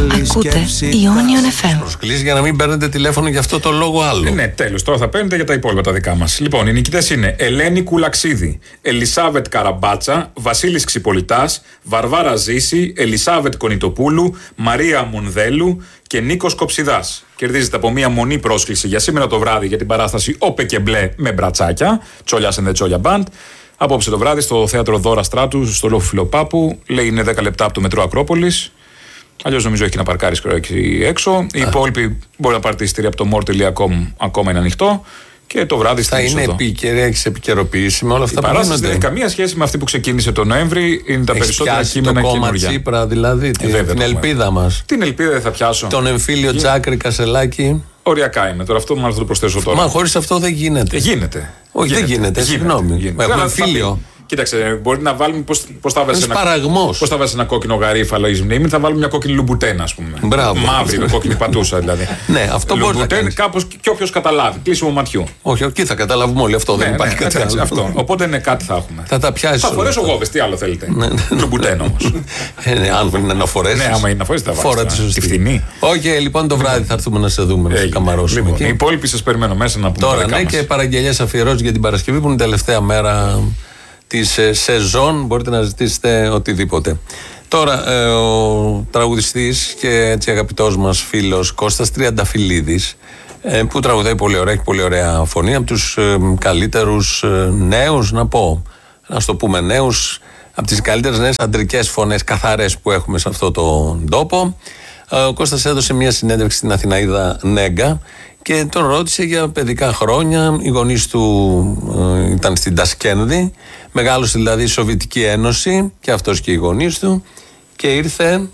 Ακούτε Ionion FM. Προσκλήσεις για να μην παίρνετε τηλέφωνο για αυτό το λόγο άλλο. Ναι, τέλος. Τώρα θα παίρνετε για τα υπόλοιπα τα δικά μας. Λοιπόν, οι νικητές είναι Ελένη Κουλαξίδη, Ελισάβετ Καραμπάτσα, Βασίλης Ξυπολιτάς, Βαρβάρα Ζήση, Ελισάβετ Κονιτοπούλου, Μαρία Μουνδέλου και Νίκος Κοψιδάς. Κερδίζετε από μία μονή πρόσκληση για σήμερα το βράδυ για την παράσταση Όπε και Μπλε με μπρατσάκια, Τσόλια and the Τσόλια Band. Απόψε το βράδυ στο θέατρο Δώρα Στράτου, στο Λόφο Φιλοπάπου. Λέει είναι 10 λεπτά από το μετρό Ακρόπολης. Αλλιώς νομίζω έχει να παρκάρει εκεί έξω. Οι υπόλοιποι μπορεί να πάρετε εισιτήρια από το more.com, ακόμα είναι ανοιχτό. Και το βράδυ θα είναι επίκαιρη, έχει επικαιροποιήσει με όλα αυτά που γίνονται. Η παράσταση δεν έχει καμία σχέση με αυτή που ξεκίνησε τον Νοέμβρη. Είναι τα περισσότερα κείμενα και καινούργια. Το κόμμα Τσίπρα, δηλαδή, την ελπίδα μας. Την ελπίδα δεν θα πιάσω. Τον εμφύλιο Τζάκρη Κασελάκη. Οριακά είμαι τώρα, αυτό μάλλον θα το προσθέσω τώρα. Μα χωρίς αυτό δεν γίνεται. Γίνεται. Όχι, δεν γίνεται. Συγγνώμη. Έχουμε εμφύλιο. Κοίταξε, μπορεί να βάλουμε πώς θα βάζει ένα κόκκινο γαρίφαλο εις μνήμη, θα βάλουμε μια κόκκινη λουμπούτεν, ας πούμε. Μπράβο. Μαύρη με κόκκινη πατούσα δηλαδή. Ναι, αυτό μπορεί να κάνει. Κάπως και όποιος καταλάβει, κλείσιμο ματιού. Όχι, εκεί θα καταλάβουμε όλοι, αυτό δεν υπάρχει κάτι άλλο. Αυτό. Οπότε ναι, κάτι θα έχουμε. Θα τα πιάσει. Θα φορέσω γόβες, τι άλλο θέλετε. Λουμπουτέν όμως. Αν είναι να φορέσει. Ναι, άμα είναι να φορέσει, θα βάλει. Τη φθηνή. Όχι, λοιπόν το βράδυ θα έρθουμε να σε δούμε, να σε καμαρώσουμε. Οι υπόλοιποι σας περιμένω μέσα να πούμε. Τώρα ναι, και παραγγελίες αφιερώσεις για την Παρασκευή που είναι τελευταία μέρα της σεζόν, μπορείτε να ζητήσετε οτιδήποτε. Τώρα ο τραγουδιστής και έτσι αγαπητός μας φίλος Κώστας Τριανταφυλλίδης, που τραγουδάει πολύ ωραία, έχει πολύ ωραία φωνή, από τους καλύτερους νέους, να το πούμε νέους, από τις καλύτερες νέες αντρικές φωνές καθαρές που έχουμε σε αυτό το τόπο. Ο Κώστας έδωσε μια συνέντευξη στην Αθηναίδα Νέγκα και τον ρώτησε για παιδικά χρόνια. Οι γονείς του ήταν στην Τασκένδη, μεγάλωσε δηλαδή η Σοβιετική Ένωση και αυτός και οι γονείς του, και ήρθε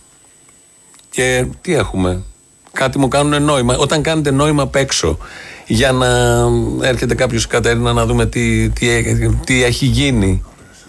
και τι έχουμε, κάτι μου κάνουν νόημα. Όταν κάνετε νόημα απ' έξω για να έρχεται κάποιος, Κατερίνα, να δούμε τι έχει γίνει.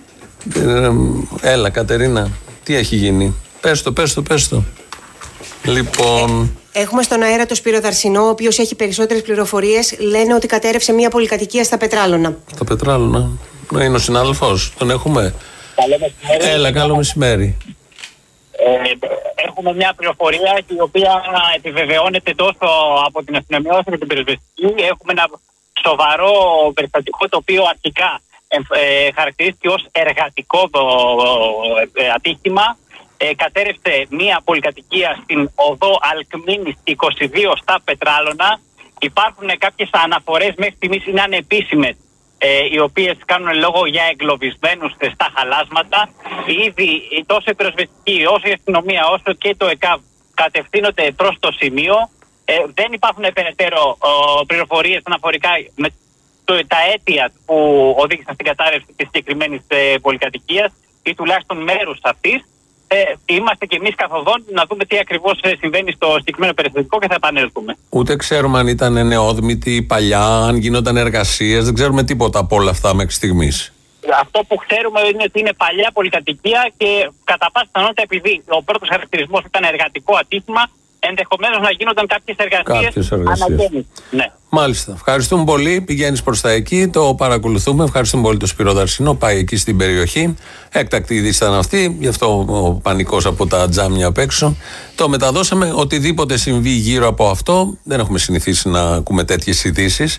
Έλα Κατερίνα, τι έχει γίνει, πες το. Λοιπόν, έχουμε στον αέρα το Σπύρο Δαρσινό, ο οποίος έχει περισσότερες πληροφορίες. Λένε ότι κατέρευσε μια πολυκατοικία στα Πετράλωνα. Στα Πετράλωνα. Είναι ο συνάδελφος, τον έχουμε. Καλό μεσημέρι. Έλα, καλό μεσημέρι. Έχουμε μια πληροφορία η οποία επιβεβαιώνεται τόσο από την αστυνομία όσο και την πυροσβεστική. Έχουμε ένα σοβαρό περιστατικό το οποίο αρχικά χαρακτηρίστηκε ως εργατικό ατύχημα. Κατέρευσε μια πολυκατοικία στην οδό Αλκμίνης 22 στα Πετράλωνα. Υπάρχουν κάποιες αναφορές, μέχρι στιγμής είναι ανεπίσημες, οι οποίες κάνουν λόγο για εγκλωβισμένους στα χαλάσματα. Ήδη τόσο η πυροσβεστική όσο η αστυνομία όσο και το ΕΚΑΒ κατευθύνονται προς το σημείο. Δεν υπάρχουν περαιτέρω πληροφορίες αναφορικά με τα αίτια που οδήγησαν στην κατάρρευση της συγκεκριμένης πολυκατοικίας ή τουλάχιστον μέρους αυτής. Είμαστε και εμείς καθοδόν να δούμε τι ακριβώς συμβαίνει στο συγκεκριμένο περιστατικό και θα επανέλθουμε. Ούτε ξέρουμε αν ήταν νεόδμητοι, παλιά, αν γινόταν εργασίες, δεν ξέρουμε τίποτα από όλα αυτά μέχρι στιγμής. Αυτό που ξέρουμε είναι ότι είναι παλιά πολυκατοικία και κατά πάσα πιθανότητα, επειδή ο πρώτος χαρακτηρισμός ήταν εργατικό ατύχημα, ενδεχομένως να γίνονταν κάποιες εργασίες αναγέννησης. Ναι. Μάλιστα. Ευχαριστούμε πολύ. Πηγαίνεις προς τα εκεί, το παρακολουθούμε. Ευχαριστούμε πολύ τον Σπύρο Δαρσινό. Πάει εκεί στην περιοχή. Έκτακτη είδηση ήταν αυτή, γι' αυτό ο πανικός από τα τζάμια απ' έξω. Το μεταδώσαμε. Οτιδήποτε συμβεί γύρω από αυτό, δεν έχουμε συνηθίσει να ακούμε τέτοιες ειδήσεις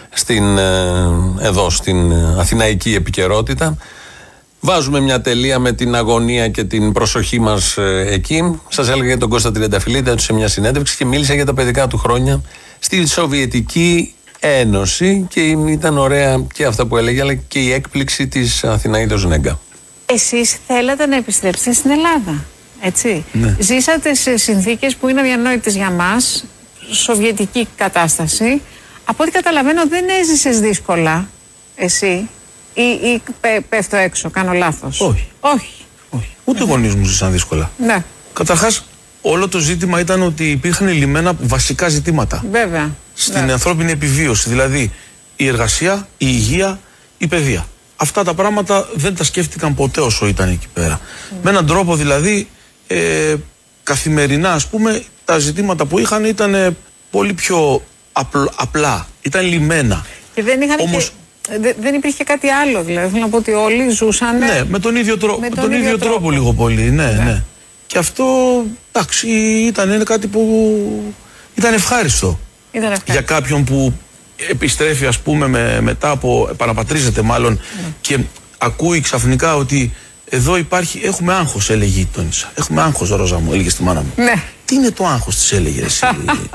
εδώ στην αθηναϊκή επικαιρότητα. Βάζουμε μια τελεία με την αγωνία και την προσοχή μας εκεί. Σας έλεγα για τον Κώστα Τριανταφυλλίδη, έδωσε μια συνέντευξη και μίλησε για τα παιδικά του χρόνια στη Σοβιετική Ένωση και ήταν ωραία και αυτά που έλεγε, αλλά και η έκπληξη της Αθηναίδος Νέγκα. Εσείς θέλατε να επιστρέψετε στην Ελλάδα, έτσι. Ναι. Ζήσατε σε συνθήκες που είναι αδιανόητες για μας, σοβιετική κατάσταση. Από ό,τι καταλαβαίνω δεν έζησες δύσκολα εσύ. Ή πέφτω έξω, κάνω λάθος? Όχι. Ούτε οι γονείς μου ζήσαν δύσκολα. Ναι. Καταρχάς, όλο το ζήτημα ήταν ότι υπήρχαν λυμμένα βασικά ζητήματα. Βέβαια. Στην ανθρώπινη επιβίωση. Δηλαδή, η εργασία, η υγεία, η παιδεία. Αυτά τα πράγματα δεν τα σκέφτηκαν ποτέ όσο ήταν εκεί πέρα. Με έναν τρόπο δηλαδή, καθημερινά ας πούμε, τα ζητήματα που είχαν ήταν πολύ πιο απλά. Ήταν λυμμένα. Και δεν είχαν όμως, δεν υπήρχε κάτι άλλο, δηλαδή. Θέλω να πω ότι όλοι ζούσαν. Ναι, με τον ίδιο τρόπο λίγο πολύ. Ναι. Και αυτό, εντάξει, είναι κάτι που ήταν ευχάριστο. Για κάποιον που επιστρέφει, ας πούμε, μετά από, επαναπατρίζεται μάλλον, και ακούει ξαφνικά ότι εδώ έχουμε άγχος, έλεγε η γείτονισσα. Έχουμε άγχος, Ρόζα μου, έλεγε στη μάνα μου. Ναι. Τι είναι το άγχος, της έλεγε εσύ.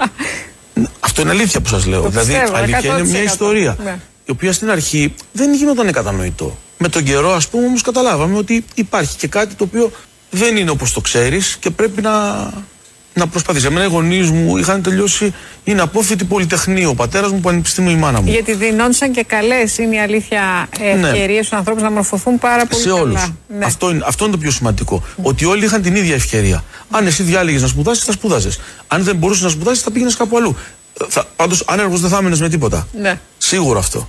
Αυτό είναι αλήθεια που σας λέω. Δηλαδή, αλήθεια είναι μια ιστορία. Ναι. Η οποία στην αρχή δεν γινόταν κατανοητό. Με τον καιρό, ας πούμε, όμως καταλάβαμε ότι υπάρχει και κάτι το οποίο δεν είναι όπως το ξέρεις και πρέπει να προσπαθείς. Εμένα οι γονείς μου είχαν τελειώσει, είναι απόφοιτοι πολυτεχνείο. Ο πατέρας μου πανεπιστήμιο, η μάνα μου. Γιατί δινόντουσαν και καλές, είναι η αλήθεια, ευκαιρίες στους ανθρώπους να μορφωθούν πάρα πολύ καλά. Σε όλους. Ναι. Αυτό είναι το πιο σημαντικό. Ότι όλοι είχαν την ίδια ευκαιρία. Αν εσύ διάλεγες να σπουδάσεις, θα σπούδαζες. Αν δεν μπορούσες να σπουδάσεις, θα πήγαινες κάπου αλλού. Πάντως, άνεργος δεν θα έμενες με τίποτα. Ναι. Σίγουρο αυτό.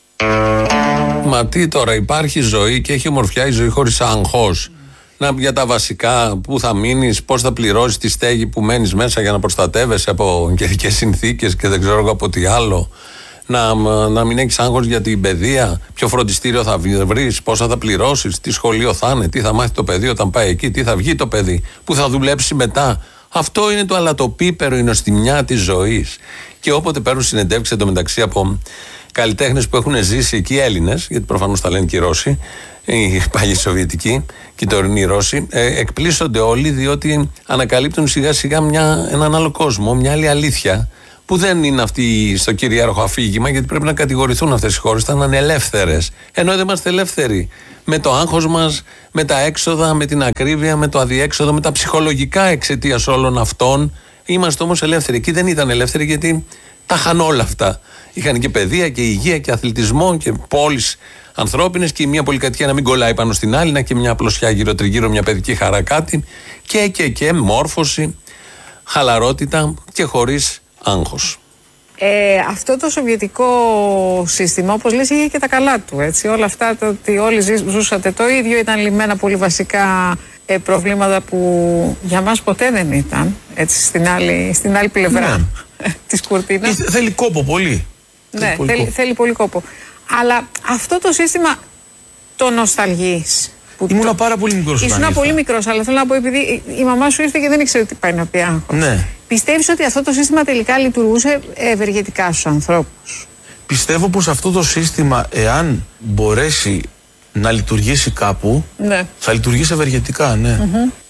Μα τι τώρα, υπάρχει ζωή και έχει ομορφιά η ζωή χωρίς άγχος. Για τα βασικά, πού θα μείνεις, πώς θα πληρώσεις τη στέγη που μένεις μέσα για να προστατεύεσαι από καιρικές συνθήκες και δεν ξέρω από τι άλλο. Να μην έχεις άγχος για την παιδεία, ποιο φροντιστήριο θα βρεις, πόσα θα πληρώσεις, τι σχολείο θα είναι, τι θα μάθει το παιδί όταν πάει εκεί, τι θα βγει το παιδί, πού θα δουλέψει μετά. Αυτό είναι το αλατοπίπερο, η νοστιμιά της ζωής. Και όποτε παίρνουν συνεντεύξεις εντωμεταξύ από καλλιτέχνες που έχουν ζήσει εκεί, Έλληνες, γιατί προφανώς τα λένε και οι Ρώσοι, οι παλιοί Σοβιετικοί και οι τωρινοί Ρώσοι, εκπλήσονται όλοι διότι ανακαλύπτουν σιγά σιγά έναν άλλο κόσμο, μια άλλη αλήθεια που δεν είναι αυτή στο κυρίαρχο αφήγημα, γιατί πρέπει να κατηγορηθούν αυτές οι χώρες, ήταν ανελεύθερες. Ενώ δεν είμαστε ελεύθεροι. Με το άγχος μας, με τα έξοδα, με την ακρίβεια, με το αδιέξοδο, με τα ψυχολογικά εξαιτίας όλων αυτών. Είμαστε όμως ελεύθεροι. Εκεί δεν ήταν ελεύθεροι γιατί τα είχαν όλα αυτά. Είχαν και παιδεία και υγεία και αθλητισμό και πόλεις ανθρώπινες και μια πολυκατοικία να μην κολλάει πάνω στην άλλη, να και μια απλωσιά γύρω-τριγύρω, μια παιδική χαρά κάτι και μόρφωση, χαλαρότητα και χωρίς άγχος. Αυτό το σοβιετικό σύστημα, όπως λες, είχε και τα καλά του, έτσι. Όλα αυτά, το ότι όλοι ζούσατε το ίδιο, ήταν λυμμένα πολύ βασικά προβλήματα που για μας ποτέ δεν ήταν, έτσι, στην άλλη πλευρά της κουρτίνας. Θέλει κόπο πολύ. Ναι, θέλει πολύ κόπο. Αλλά αυτό το σύστημα το νοσταλγείς. Ήμουν πάρα πολύ μικρός. Ήσουν πολύ μικρός, αλλά θέλω να πω, επειδή η μαμά σου ήρθε και δεν ήξερε τι πάει να πει άγχος. Ναι. Πιστεύεις ότι αυτό το σύστημα τελικά λειτουργούσε ευεργετικά στους ανθρώπους? Πιστεύω πως αυτό το σύστημα, εάν μπορέσει να λειτουργήσει κάπου, θα λειτουργήσει ευεργετικά, ναι.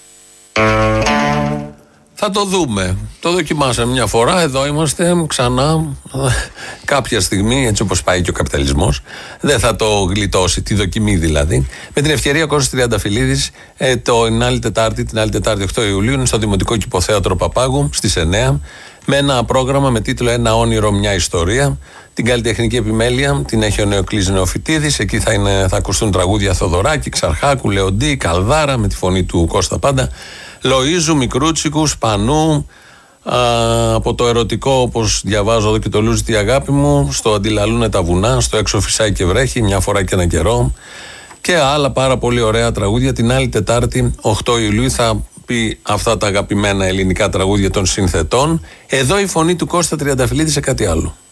Θα το δούμε. Το δοκιμάσαμε μια φορά. Εδώ είμαστε ξανά. Κάποια στιγμή, έτσι όπως πάει και ο καπιταλισμός, δεν θα το γλιτώσει. Τη δοκιμή δηλαδή. Με την ευκαιρία, ο Κώστας Τριανταφυλλίδης, την άλλη Τετάρτη, 8 Ιουλίου, είναι στο Δημοτικό Κηποθέατρο Παπάγου στις 9, με ένα πρόγραμμα με τίτλο «Ένα όνειρο, μια ιστορία». Την καλλιτεχνική επιμέλεια την έχει ο Νεοκλής Νεοφυτίδης. Εκεί θα ακουστούν τραγούδια Θοδωράκη, Ξαρχάκου, Λεοντή, Καλδάρα, με τη φωνή του Κώστα πάντα, Λοΐζου, Μικρούτσικου, Σπανού, από το ερωτικό, όπως διαβάζω εδώ και το Λούζι, τη αγάπη μου, στο Αντιλαλούνε τα βουνά, στο Έξω φυσάει και βρέχει, μια φορά και ένα καιρό, και άλλα πάρα πολύ ωραία τραγούδια. Την άλλη Τετάρτη, 8 Ιουλίου, θα πει αυτά τα αγαπημένα ελληνικά τραγούδια των συνθετών. Εδώ η φωνή του Κώστα Τριανταφυλλίδη σε κάτι άλλο.